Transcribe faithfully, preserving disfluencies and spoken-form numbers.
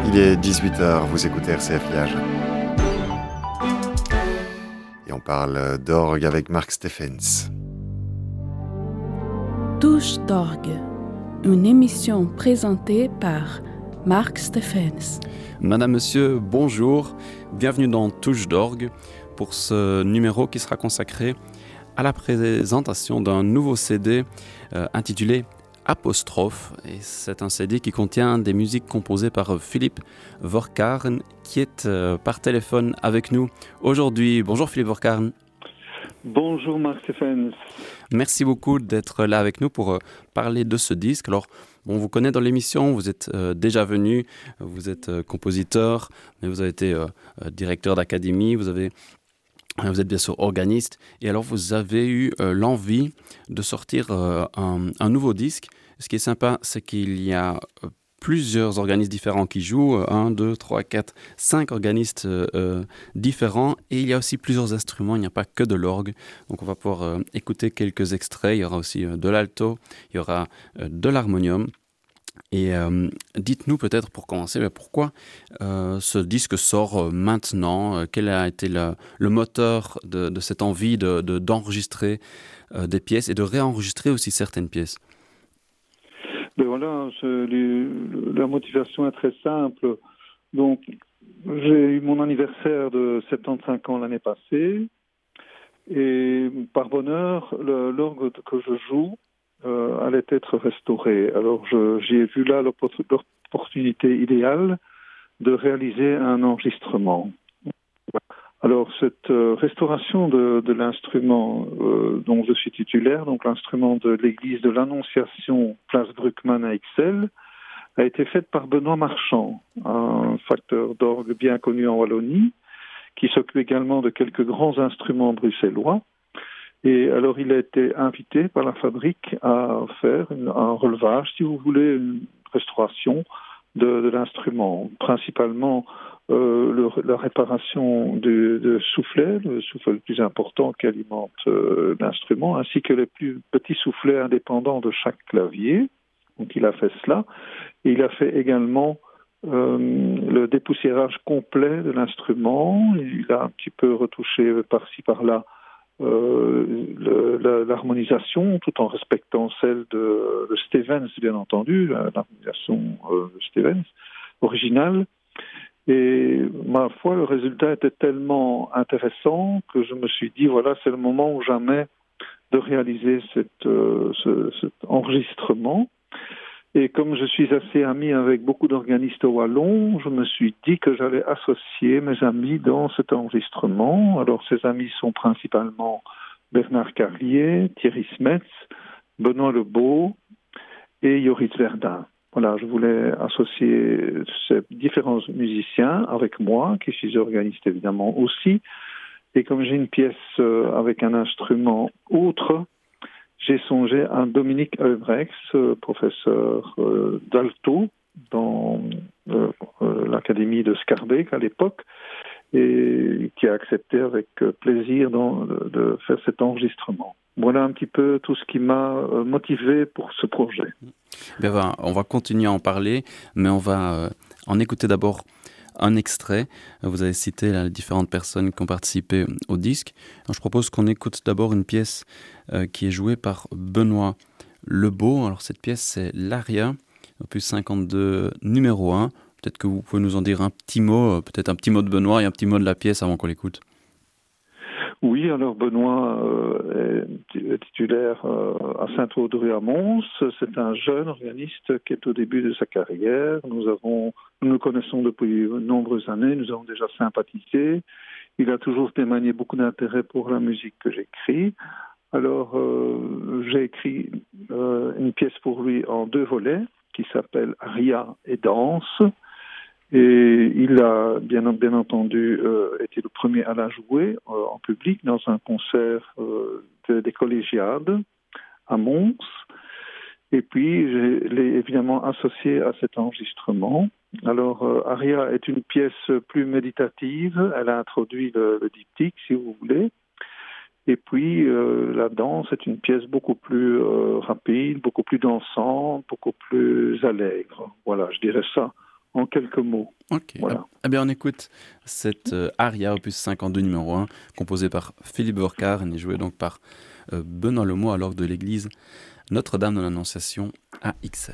Il est dix-huit heures, vous écoutez R C F Liège. Et on parle d'orgue avec Mark Stephens. Touche d'orgue, une émission présentée par Mark Stephens. Madame, Monsieur, bonjour. Bienvenue dans Touche d'orgue pour ce numéro qui sera consacré à la présentation d'un nouveau C D euh, intitulé Apostrophe. Et c'est un C D qui contient des musiques composées par Philippe Vorkarn qui est euh, par téléphone avec nous aujourd'hui. Bonjour Philippe Vorkarn. Bonjour Mark Stephens. Merci beaucoup d'être là avec nous pour euh, parler de ce disque. Alors, on vous connaît dans l'émission, vous êtes euh, déjà venu, vous êtes euh, compositeur, mais vous avez été euh, directeur d'académie, vous avez Vous êtes bien sûr organiste, et alors vous avez eu euh, l'envie de sortir euh, un, un nouveau disque. Ce qui est sympa, c'est qu'il y a euh, plusieurs organistes différents qui jouent, un, deux, trois, quatre, cinq organistes euh, différents, et il y a aussi plusieurs instruments, il n'y a pas que de l'orgue. Donc on va pouvoir euh, écouter quelques extraits, il y aura aussi euh, de l'alto, il y aura euh, de l'harmonium. Et euh, dites-nous peut-être pour commencer, pourquoi euh, ce disque sort euh, maintenant, euh, quel a été le, le moteur de, de cette envie de, de, d'enregistrer euh, des pièces et de réenregistrer aussi certaines pièces? Ben voilà, je, les, la motivation est très simple. Donc, j'ai eu mon anniversaire de soixante-quinze ans l'année passée, et par bonheur, le, l'orgue que je joue Euh, allait être restauré. Alors je, j'ai vu là l'opportunité idéale de réaliser un enregistrement. Alors cette euh, restauration de, de l'instrument euh, dont je suis titulaire, donc l'instrument de l'église de l'Annonciation, place Bruckmann à Ixelles, a été faite par Benoît Marchand, un facteur d'orgue bien connu en Wallonie, qui s'occupe également de quelques grands instruments bruxellois. Et alors, il a été invité par la fabrique à faire une, un relevage, si vous voulez, une restauration de, de l'instrument. Principalement, euh, le, la réparation du de soufflet, le soufflet le plus important qui alimente euh, l'instrument, ainsi que les plus petits soufflets indépendants de chaque clavier. Donc, il a fait cela. Et il a fait également euh, le dépoussiérage complet de l'instrument. Il a un petit peu retouché par-ci, par-là Euh, le, la, l'harmonisation, tout en respectant celle de, de Stephens, bien entendu, l'harmonisation euh, de Stephens originale. Et ma foi, le résultat était tellement intéressant que je me suis dit, voilà, c'est le moment ou jamais de réaliser cette, euh, ce, cet enregistrement. Et comme je suis assez ami avec beaucoup d'organistes wallons, je me suis dit que j'allais associer mes amis dans cet enregistrement. Alors, ces amis sont principalement Bernard Carlier, Thierry Smets, Benoît Lebeau et Joris Verdun. Voilà, je voulais associer ces différents musiciens avec moi, qui suis organiste évidemment aussi. Et comme j'ai une pièce avec un instrument autre, j'ai songé à Dominique Heubrechts, euh, professeur euh, d'alto dans euh, euh, l'académie de Scarbeck à l'époque, et qui a accepté avec euh, plaisir dans, de, de faire cet enregistrement. Voilà un petit peu tout ce qui m'a euh, motivé pour ce projet. Bien, ben, on va continuer à en parler, mais on va euh, en écouter d'abord un extrait. Vous avez cité là, les différentes personnes qui ont participé au disque. Alors, je propose qu'on écoute d'abord une pièce euh, qui est jouée par Benoît Lebeau. Alors cette pièce, c'est l'Aria, opus cinquante-deux, numéro un. Peut-être que vous pouvez nous en dire un petit mot, peut-être un petit mot de Benoît et un petit mot de la pièce avant qu'on l'écoute. Oui, alors Benoît euh, est titulaire euh, à Saint-Audrey-à-Mons. C'est un jeune organiste qui est au début de sa carrière. Nous avons, nous le connaissons depuis de nombreuses années, nous avons déjà sympathisé. Il a toujours témoigné beaucoup d'intérêt pour la musique que j'écris. Alors, euh, j'ai écrit euh, une pièce pour lui en deux volets qui s'appelle Aria et Danse. Et il a bien, bien entendu euh, été le premier à la jouer euh, en public dans un concert euh, de, des collégiades à Mons. Et puis, je l'ai évidemment associé à cet enregistrement. Alors, euh, Aria est une pièce plus méditative. Elle a introduit le, le diptyque, si vous voulez. Et puis, euh, la danse est une pièce beaucoup plus euh, rapide, beaucoup plus dansante, beaucoup plus allègre. Voilà, je dirais ça en quelques mots. Ok. Voilà. Eh bien, on écoute cette euh, aria opus cinquante-deux numéro un, composée par Philippe Burkhardt et jouée donc par euh, Benoît Lemoy à l'orgue de l'église Notre-Dame de l'Annonciation à Ixelles.